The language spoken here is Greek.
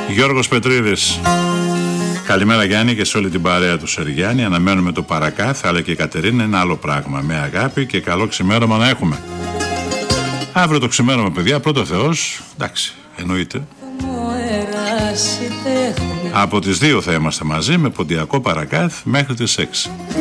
Γιώργος Πετρίδης. Καλημέρα Γιάννη και σε όλη την παρέα του Σεργιάννη. Αναμένουμε το παρακάθ, αλλά και η Κατερίνα ένα άλλο πράγμα. Με αγάπη και καλό ξημέρωμα να έχουμε. Αύριο το ξημέρωμα, παιδιά, πρώτο Θεός. Εντάξει, εννοείται. Από τις 2 θα είμαστε μαζί με ποντιακό παρακάθ μέχρι τις 6.